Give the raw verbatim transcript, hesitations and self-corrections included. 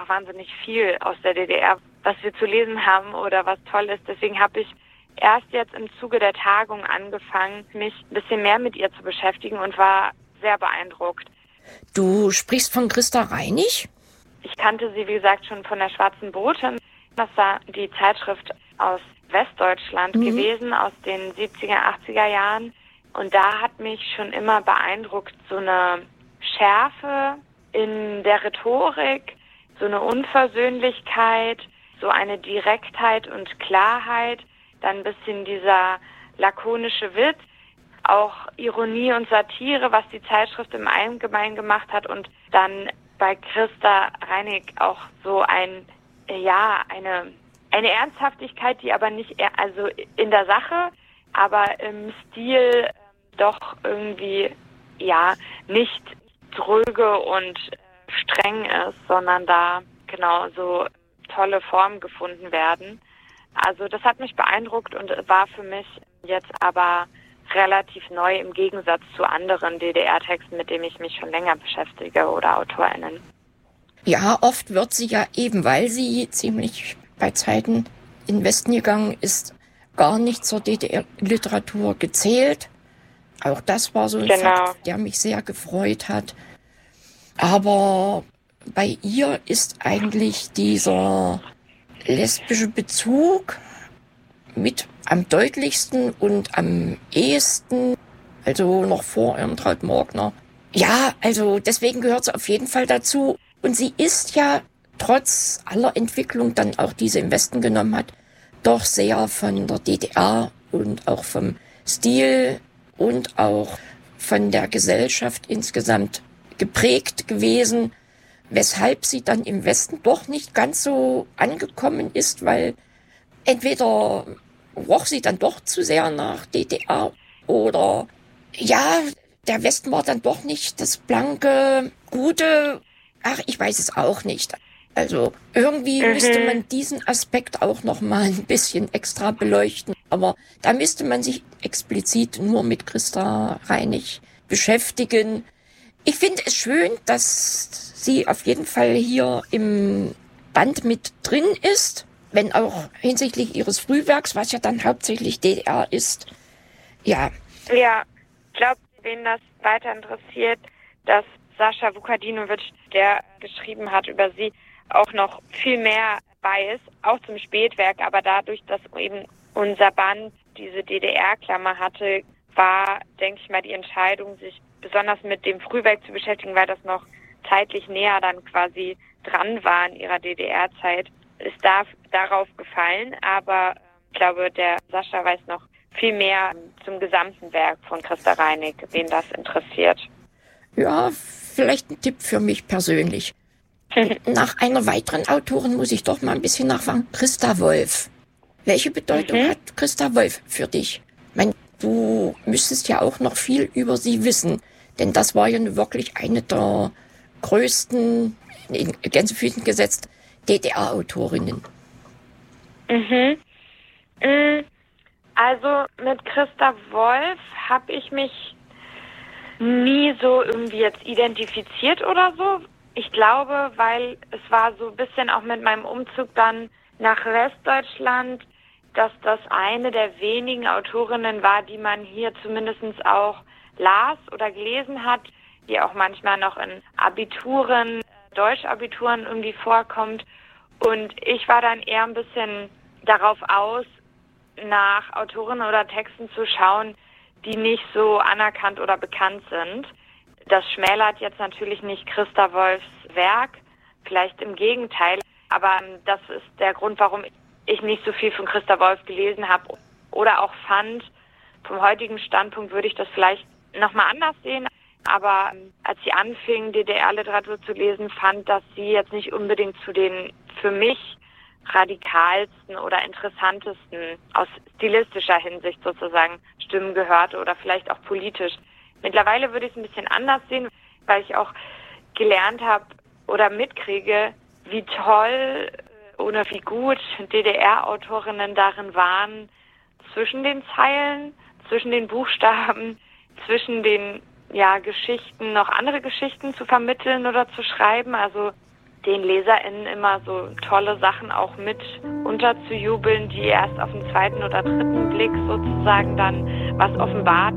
wahnsinnig viel aus der D D R, was wir zu lesen haben oder was toll ist. Deswegen habe ich erst jetzt im Zuge der Tagung angefangen, mich ein bisschen mehr mit ihr zu beschäftigen und war sehr beeindruckt. Du sprichst von Christa Reinig? Ich kannte sie, wie gesagt, schon von der Schwarzen Botin. Das war die Zeitschrift aus Westdeutschland mhm. gewesen, aus den siebziger, achtziger Jahren. Und da hat mich schon immer beeindruckt, so eine Schärfe in der Rhetorik, so eine Unversöhnlichkeit, so eine Direktheit und Klarheit, dann ein bisschen dieser lakonische Witz, auch Ironie und Satire, was die Zeitschrift im Allgemeinen gemacht hat und dann bei Christa Reinig auch so ein, ja, eine, eine Ernsthaftigkeit, die aber nicht, eher, also in der Sache, aber im Stil äh, doch irgendwie, ja, nicht dröge und äh, streng ist, sondern da genau so tolle Formen gefunden werden. Also das hat mich beeindruckt und war für mich jetzt aber relativ neu im Gegensatz zu anderen D D R-Texten, mit denen ich mich schon länger beschäftige oder AutorInnen. Ja, oft wird sie ja eben, weil sie ziemlich bei Zeiten in den Westen gegangen ist, gar nicht zur D D R-Literatur gezählt. Auch das war so ein genau. Fakt, der mich sehr gefreut hat. Aber bei ihr ist eigentlich dieser lesbische Bezug mit am deutlichsten und am ehesten, also noch vor Irmtraut Morgner. Ja, also deswegen gehört sie auf jeden Fall dazu. Und sie ist ja trotz aller Entwicklung dann auch, die sie im Westen genommen hat, doch sehr von der D D R und auch vom Stil und auch von der Gesellschaft insgesamt geprägt gewesen, weshalb sie dann im Westen doch nicht ganz so angekommen ist, weil entweder roch sie dann doch zu sehr nach D D R oder ja, der Westen war dann doch nicht das blanke, gute, ach, ich weiß es auch nicht. Also irgendwie mhm. müsste man diesen Aspekt auch noch mal ein bisschen extra beleuchten. Aber da müsste man sich explizit nur mit Christa Reinig beschäftigen. Ich finde es schön, dass sie auf jeden Fall hier im Band mit drin ist, wenn auch hinsichtlich ihres Frühwerks, was ja dann hauptsächlich D D R ist. Ja. Ja, ich glaube, wen das weiter interessiert, dass Sascha Vukadinovic, der geschrieben hat über sie, auch noch viel mehr weiß, auch zum Spätwerk, aber dadurch, dass eben unser Band diese D D R-Klammer hatte, war, denke ich mal, die Entscheidung, sich besonders mit dem Frühwerk zu beschäftigen, weil das noch zeitlich näher dann quasi dran war in ihrer D D R-Zeit, ist da, darauf gefallen. Aber ich glaube, der Sascha weiß noch viel mehr zum gesamten Werk von Christa Reinig, wen das interessiert. Ja, vielleicht ein Tipp für mich persönlich. Nach einer weiteren Autorin muss ich doch mal ein bisschen nachfragen. Christa Wolf. Welche Bedeutung mhm. hat Christa Wolf für dich? Ich meine, du müsstest ja auch noch viel über sie wissen, denn das war ja wirklich eine der größten, in Gänsefüßen gesetzt, D D R-Autorinnen. Mhm. Also mit Christa Wolf habe ich mich nie so irgendwie jetzt identifiziert oder so. Ich glaube, weil es war so ein bisschen auch mit meinem Umzug dann nach Westdeutschland, dass das eine der wenigen Autorinnen war, die man hier zumindest auch las oder gelesen hat, die auch manchmal noch in Abituren, Deutschabituren irgendwie vorkommt. Und ich war dann eher ein bisschen darauf aus, nach Autorinnen oder Texten zu schauen, die nicht so anerkannt oder bekannt sind. Das schmälert jetzt natürlich nicht Christa Wolfs Werk, vielleicht im Gegenteil, aber das ist der Grund, warum ich nicht so viel von Christa Wolf gelesen habe oder auch fand. Vom heutigen Standpunkt würde ich das vielleicht nochmal anders sehen, aber als sie anfing, D D R-Literatur zu lesen, fand, dass sie jetzt nicht unbedingt zu den für mich radikalsten oder interessantesten aus stilistischer Hinsicht sozusagen Stimmen gehörte oder vielleicht auch politisch. Mittlerweile würde ich es ein bisschen anders sehen, weil ich auch gelernt habe oder mitkriege, wie toll oder wie gut D D R-Autorinnen darin waren, zwischen den Zeilen, zwischen den Buchstaben, zwischen den ja, Geschichten noch andere Geschichten zu vermitteln oder zu schreiben. Also den LeserInnen immer so tolle Sachen auch mit unterzujubeln, die erst auf den zweiten oder dritten Blick sozusagen dann was offenbart